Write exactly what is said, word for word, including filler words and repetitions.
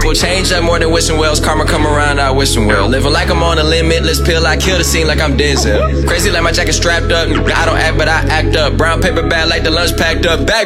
people change up more than wishing wells. Karma come around, I wish them well. Living like I'm on a limitless pill, I kill the scene like I'm Denzel. Crazy like my jacket strapped up, I don't act but I act up. Brown paper bag like the lunch packed up. Back